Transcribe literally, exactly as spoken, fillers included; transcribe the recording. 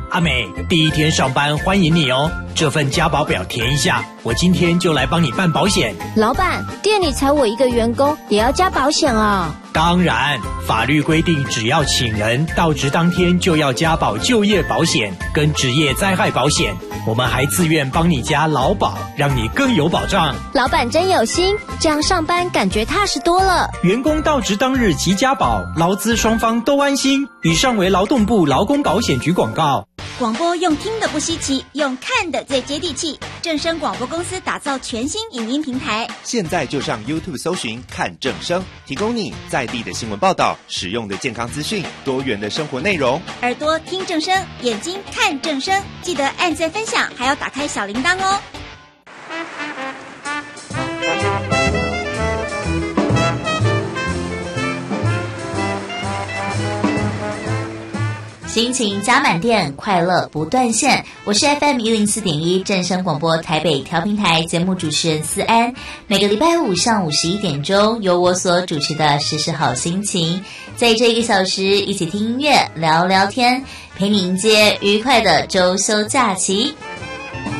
阿美，第一天上班欢迎你哦。这份加保表填一下，我今天就来帮你办保险。 老板，店里才我一个员工，也要加保险啊？ 当然，法律规定只要请人到职当天就要加保就业保险跟职业灾害保险，我们还自愿帮你加劳保，让你更有保障。 老板真有心，这样上班感觉踏实多了。 员工到职当日即加保，劳资双方都安心。以上为劳动部劳工保险局广告。 广播用听的不稀奇，用看的最接地气。正声广播公司打造全新影音平台， 现在就上 YouTube 搜寻看正声，提供你在地的新闻报道、实用的健康资讯、多元的生活内容。 耳朵听正声，眼睛看正声，记得按赞分享，还要打开小铃铛哦。 心情加满电，快乐不断线。我是 F M 一零四点一正声广播台北调频台节目主持人思安。每个礼拜五上午十一点钟，由我所主持的时时好心情，在这一个小时一起听音乐、聊聊天，陪你迎接愉快的周休假期。